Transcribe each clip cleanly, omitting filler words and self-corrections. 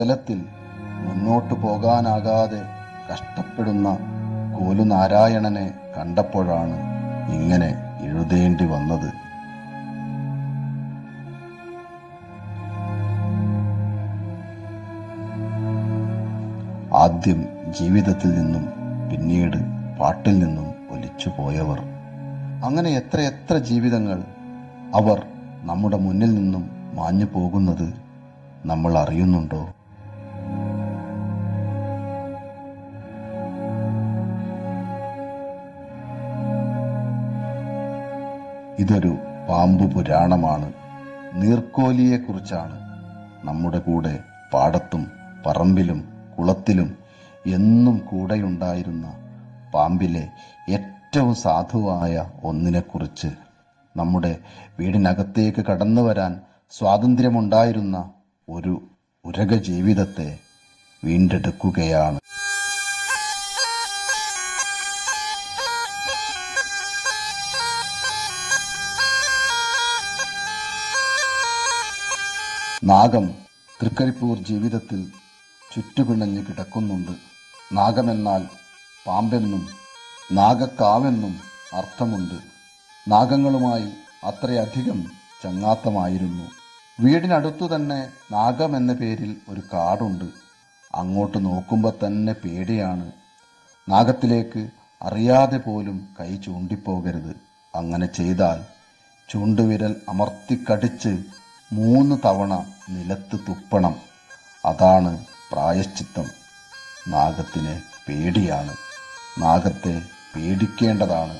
തലത്തിൽ മുന്നോട്ടു പോകാനാകാതെ കഷ്ടപ്പെടുന്ന കോലുനാരായണനെ കണ്ടപ്പോഴാണ് ഇങ്ങനെ എഴുതേണ്ടി വന്നത്. ആദ്യം ജീവിതത്തിൽ നിന്നും പിന്നീട് പാട്ടിൽ നിന്നും ഒലിച്ചു പോയവർ. അങ്ങനെ എത്ര ജീവിതങ്ങൾ അവർ നമ്മുടെ മുന്നിൽ നിന്നും മാഞ്ഞു പോകുന്നത് നമ്മൾ അറിയുന്നുണ്ടോ? ഇതൊരു പാമ്പു പുരാണമാണ്. നീർക്കോലിയെക്കുറിച്ചാണ്. നമ്മുടെ കൂടെ പാടത്തും പറമ്പിലും കുളത്തിലും എന്നും കൂടെയുണ്ടായിരുന്ന പാമ്പിലെ ഏറ്റവും സാധുവായ ഒന്നിനെക്കുറിച്ച്, നമ്മുടെ വീടിനകത്തേക്ക് കടന്നു വരാൻ സ്വാതന്ത്ര്യമുണ്ടായിരുന്ന ഒരു ഉരക ജീവിതത്തെ വീണ്ടെടുക്കുകയാണ്. നാഗം തൃക്കരിപ്പൂർ ജീവിതത്തിൽ ചുറ്റുപിണഞ്ഞ് കിടക്കുന്നുണ്ട്. നാഗമെന്നാൽ പാമ്പെന്നും നാഗക്കാവെന്നും അർത്ഥമുണ്ട്. നാഗങ്ങളുമായി അത്രയധികം ചങ്ങാത്തമായിരുന്നു. വീടിനടുത്തു തന്നെ നാഗം എന്ന പേരിൽ ഒരു കാടുണ്ട്. അങ്ങോട്ട് നോക്കുമ്പോൾ തന്നെ പേടിയാണ്. നാഗത്തിലേക്ക് അറിയാതെ പോലും കൈ ചൂണ്ടിപ്പോകരുത്. അങ്ങനെ ചെയ്താൽ ചൂണ്ടുവിരൽ അമർത്തിക്കടിച്ച് 3 തവണ നിലത്ത് തുപ്പണം. അതാണ് പ്രായശ്ചിത്തം. നാഗത്തിനെ പേടിയാണ്. നാഗത്തെ പേടിക്കേണ്ടതാണ്.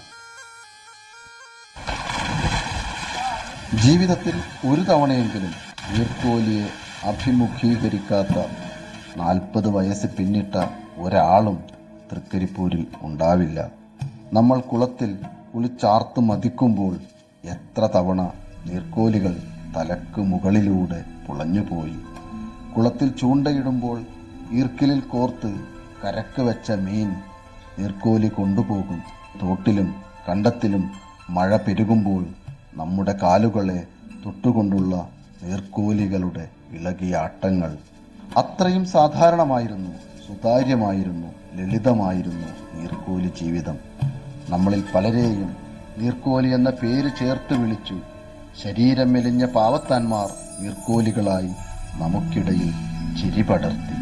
ജീവിതത്തിൽ ഒരു തവണയെങ്കിലും നീർക്കോലിയെ അഭിമുഖീകരിക്കാത്ത 40 വയസ്സ് പിന്നിട്ട ഒരാളും തൃക്കരിപ്പൂരിൽ ഉണ്ടാവില്ല. നമ്മൾ കുളത്തിൽ കുളിച്ചാർത്ത് മതിക്കുമ്പോൾ എത്ര തവണ നീർക്കോലികൾ തലക്ക് മുകളിലൂടെ പുളഞ്ഞുപോയി. കുളത്തിൽ ചൂണ്ടയിടുമ്പോൾ ഈർക്കിലിൽ കോർത്ത് കരക്ക് വെച്ച മീൻ നീർക്കോലി കൊണ്ടുപോകും. തോട്ടിലും കണ്ടത്തിലും മഴ പെരുകുമ്പോൾ നമ്മുടെ കാലുകളെ തൊട്ടുകൊണ്ടുള്ള നീർക്കോലികളുടെ ഇളകിയ ആട്ടങ്ങൾ അത്രയും സാധാരണമായിരുന്നു, സുതാര്യമായിരുന്നു, ലളിതമായിരുന്നു നീർക്കോലി ജീവിതം. നമ്മളിൽ പലരെയും നീർക്കോലി എന്ന പേര് ചേർത്ത് വിളിച്ചു. ശരീരം മെലിഞ്ഞ പാവത്താന്മാർ നീർക്കോലികളായി നമുക്കിടയിൽ ചിരി പടർത്തി.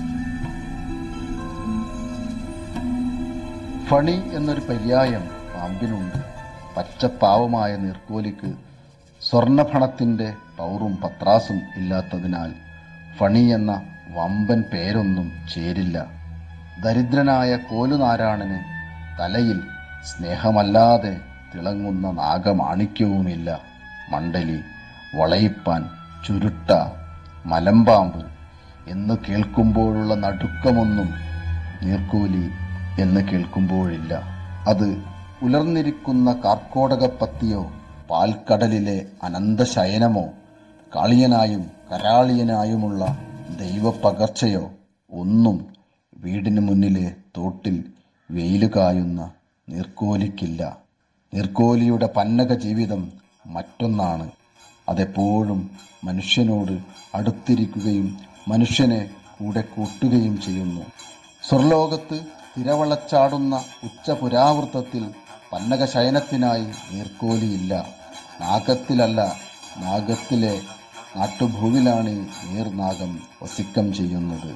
ഫണി എന്നൊരു പര്യായം പാമ്പിനുണ്ട്. പച്ചപ്പാവമായ നീർക്കോലിക്ക് സ്വർണ്ണഫണത്തിന്റെ പൗറും പത്രാസും ഇല്ലാത്തതിനാൽ ഫണി എന്ന വമ്പൻ പേരൊന്നും ചേരില്ല. ദരിദ്രനായ കോലുനാരായണന് തലയിൽ സ്നേഹമല്ലാതെ തിളങ്ങുന്ന നാഗമാണിക്യവുമില്ല. മണ്ഡലി, വളയിപ്പാൻ, ചുരുട്ട, മലമ്പാമ്പ് എന്ന് കേൾക്കുമ്പോഴുള്ള നടുക്കമൊന്നും നീർക്കോലി എന്ന് കേൾക്കുമ്പോഴില്ല. അത് ഉലർന്നിരിക്കുന്ന കാർക്കോടകപ്പത്തിയോ പാൽക്കടലിലെ അനന്തശയനമോ കാളിയനായും കരാളിയനായുമുള്ള ദൈവപകർച്ചയോ ഒന്നും വീടിന് മുന്നിലെ തോട്ടിൽ വെയില് കായുന്ന നീർക്കോലിക്കില്ല. നീർക്കോലിയുടെ പന്നക ജീവിതം മറ്റൊന്നാണ്. അതെപ്പോഴും മനുഷ്യനോട് അടുത്തിരിക്കുകയും മനുഷ്യനെ കൂടെ കൂട്ടുകയും ചെയ്യുന്നു. സ്വർലോകത്ത് തിരവളച്ചാടുന്ന ഉച്ചപുരാവൃത്തത്തിൽ പന്നക ശയനത്തിനായി നീർക്കോലിയില്ല. നാഗത്തിലല്ല, നാഗത്തിലെ നാട്ടുഭൂവിലാണ് നീർനാഗം വസിക്കം ചെയ്യുന്നത്.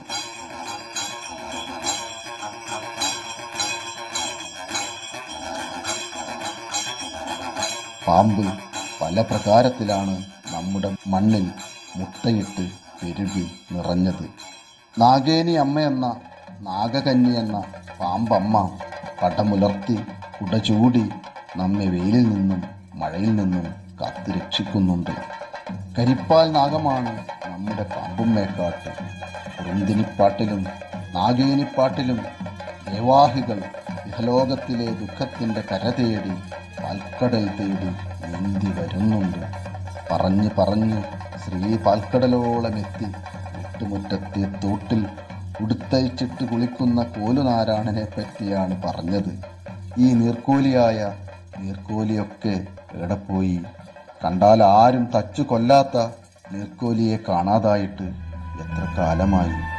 പാമ്പ് പല പ്രകാരത്തിലാണ് നമ്മുടെ മണ്ണിൽ മുട്ടയിട്ട് പെരുകി നിറഞ്ഞത്. നാഗേനി അമ്മയെന്ന നാഗകന്നി എന്ന പാമ്പമ്മ പടമുലർത്തി കുടചൂടി നമ്മെ വെയിലിൽ നിന്നും മഴയിൽ നിന്നും കാത്തുരക്ഷിക്കുന്നുണ്ട്. കരിപ്പാൽ നാഗമാണ് നമ്മുടെ പാമ്പുമ്മേക്കാട്ട്. കുറുന്തിനിപ്പാട്ടിലും നാഗേനിപ്പാട്ടിലും ദേവാഹികൾ ഇഹലോകത്തിലെ ദുഃഖത്തിന്റെ കര തേടി പാൽക്കടൽ തേടി നീന്തി വരുന്നുണ്ട്. പറഞ്ഞ് ശ്രീ പാൽക്കടലോളം എത്തി വീട്ടുമുറ്റത്തെ തോട്ടിൽ ഉടുത്തയച്ചിട്ട് കുളിക്കുന്ന കോലുനാരായണനെ പറ്റിയാണ് പറഞ്ഞത്. ഈ നീർക്കോലിയായ നീർക്കോലിയൊക്കെ എവിടെ പോയി? കണ്ടാൽ ആരും തച്ചു കൊല്ലാത്ത നീർക്കോലിയെ കാണാതായിട്ട് എത്ര കാലമായി?